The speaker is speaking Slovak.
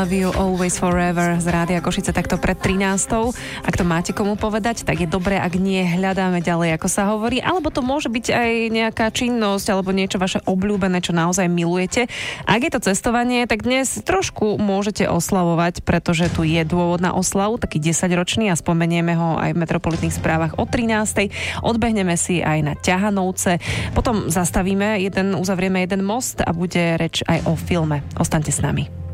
Love You Always Forever z Rádia Košice takto pred 13. Ak to máte komu povedať, tak je dobré, ak nie, hľadáme ďalej, ako sa hovorí, alebo to môže byť aj nejaká činnosť alebo niečo vaše obľúbené, čo naozaj milujete. Ak je to cestovanie, tak dnes trošku môžete oslavovať, pretože tu je dôvod na oslavu, taký 10-ročný a spomenieme ho aj v Metropolitných správach o 13. Odbehneme si aj na Ťahanovce, potom uzavrieme jeden most a bude reč aj o filme. Ostaňte s nami.